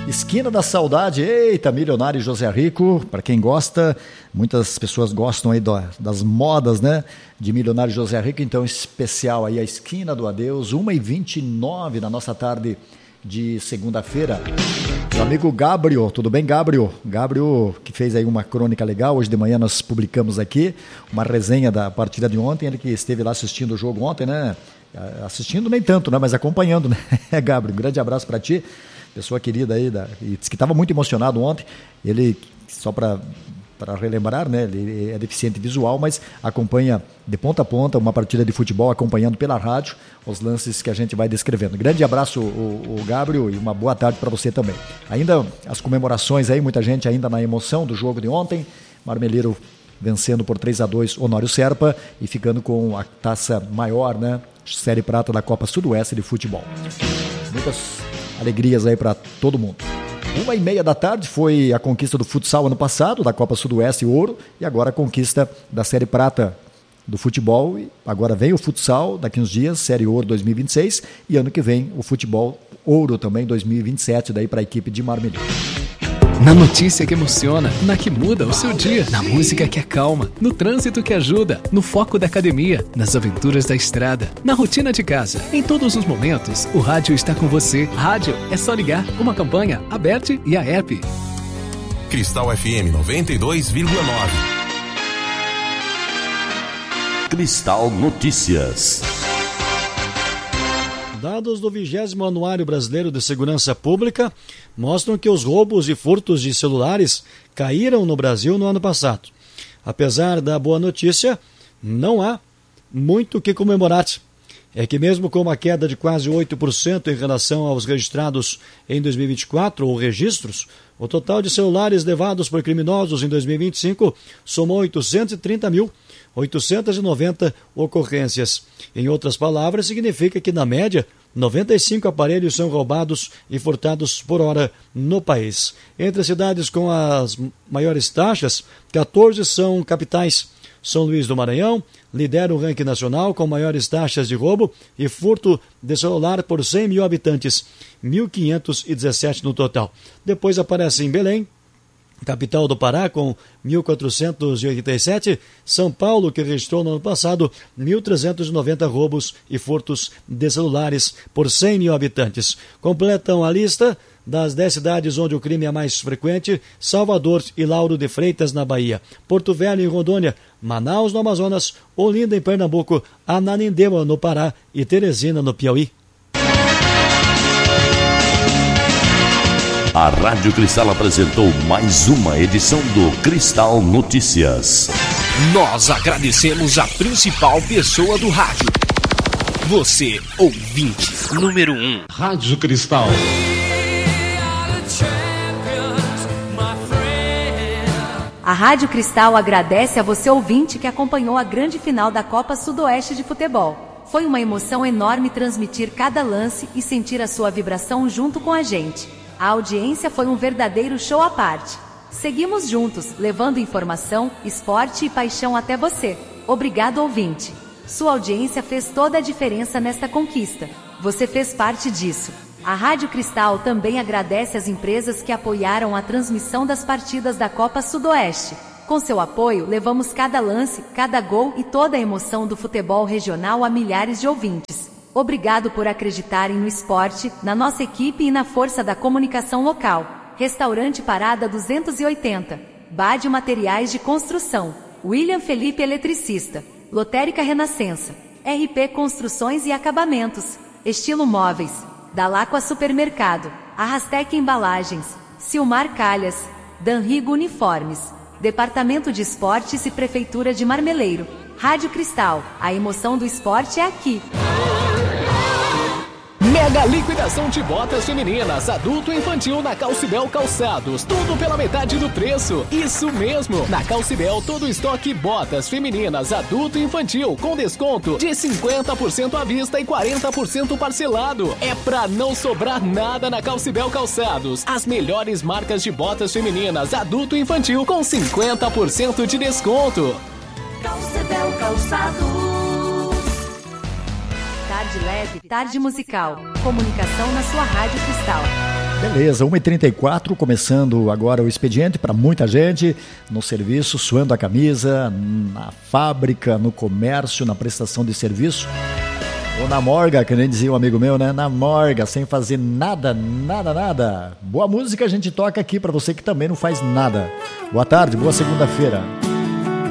Esquina da Saudade, eita, Milionário José Rico, para quem gosta, muitas pessoas gostam aí das modas, né, de Milionário José Rico, então especial aí a Esquina do Adeus, 1h29 na nossa tarde de segunda-feira. Meu amigo Gabriel, tudo bem, Gabriel? Gabriel, que fez aí uma crônica legal, hoje de manhã nós publicamos aqui uma resenha da partida de ontem, ele que esteve lá assistindo o jogo ontem, né, assistindo nem tanto, né, mas acompanhando, né, Gabriel, um grande abraço para ti. Pessoa querida aí, e disse que estava muito emocionado ontem. Ele, só para relembrar, né, ele é deficiente visual, mas acompanha de ponta a ponta uma partida de futebol, acompanhando pela rádio os lances que a gente vai descrevendo. Grande abraço, o Gabriel, e uma boa tarde para você também. Ainda as comemorações aí, muita gente ainda na emoção do jogo de ontem. Marmeleiro vencendo por 3-2 Honório Serpa e ficando com a taça maior, né, Série Prata da Copa Sudoeste de Futebol. Muitas alegrias aí para todo mundo. 1h30 da tarde foi a conquista do futsal ano passado, da Copa Sudoeste Ouro, e agora a conquista da Série Prata do futebol. E agora vem o futsal, daqui uns dias, Série Ouro 2026, e ano que vem o futebol Ouro também 2027, daí para a equipe de Marmeleiro. Na notícia que emociona, na que muda o seu dia, na música que acalma, no trânsito que ajuda, no foco da academia, nas aventuras da estrada, na rotina de casa. Em todos os momentos, o rádio está com você. Rádio é só ligar. Uma campanha, Aberte e a app. Cristal FM 92,9. Cristal Notícias. Dados do 20º Anuário Brasileiro de Segurança Pública mostram que os roubos e furtos de celulares caíram no Brasil no ano passado. Apesar da boa notícia, não há muito o que comemorar. É que mesmo com uma queda de quase 8% em relação aos registrados em 2024, ou registros, o total de celulares levados por criminosos em 2025 somou 830.890 ocorrências. Em outras palavras, significa que, na média, 95 aparelhos são roubados e furtados por hora no país. Entre as cidades com as maiores taxas, 14 são capitais. São Luís do Maranhão lidera o ranking nacional com maiores taxas de roubo e furto de celular por 100 mil habitantes, 1.517 no total. Depois aparece em Belém, capital do Pará, com 1.487, São Paulo, que registrou no ano passado 1.390 roubos e furtos de celulares por 100 mil habitantes. Completam a lista das 10 cidades onde o crime é mais frequente: Salvador e Lauro de Freitas, na Bahia, Porto Velho, em Rondônia, Manaus, no Amazonas, Olinda, em Pernambuco, Ananindeua, no Pará, e Teresina, no Piauí. A Rádio Cristal apresentou mais uma edição do Cristal Notícias. Nós agradecemos a principal pessoa do rádio. Você, ouvinte, número 1. Rádio Cristal. A Rádio Cristal agradece a você, ouvinte, que acompanhou a grande final da Copa Sudoeste de Futebol. Foi uma emoção enorme transmitir cada lance e sentir a sua vibração junto com a gente. A audiência foi um verdadeiro show à parte. Seguimos juntos, levando informação, esporte e paixão até você. Obrigado, ouvinte. Sua audiência fez toda a diferença nesta conquista. Você fez parte disso. A Rádio Cristal também agradece às empresas que apoiaram a transmissão das partidas da Copa Sudoeste. Com seu apoio, levamos cada lance, cada gol e toda a emoção do futebol regional a milhares de ouvintes. Obrigado por acreditarem no esporte, na nossa equipe e na força da comunicação local. Restaurante Parada 280. Bade Materiais de Construção. William Felipe Eletricista. Lotérica Renascença. RP Construções e Acabamentos. Estilo Móveis. Dalacqua Supermercado. Arrastec Embalagens. Silmar Calhas. Danrigo Uniformes. Departamento de Esportes e Prefeitura de Marmeleiro. Rádio Cristal. A emoção do esporte é aqui. Mega liquidação de botas femininas, adulto e infantil na Calcibel Calçados. Tudo pela metade do preço. Isso mesmo. Na Calcibel, todo o estoque botas femininas, adulto e infantil, com desconto de 50% à vista e 40% parcelado. É pra não sobrar nada na Calcibel Calçados. As melhores marcas de botas femininas, adulto e infantil, com 50% de desconto. Calcibel Calçados. Tarde leve, tarde musical. Comunicação na sua Rádio Cristal. Beleza, 1h34, começando agora o expediente para muita gente, no serviço, suando a camisa, na fábrica, no comércio, na prestação de serviço, ou na morga, que nem dizia um amigo meu, né? Na morga, sem fazer nada. Boa música a gente toca aqui para você que também não faz nada. Boa tarde, boa segunda-feira.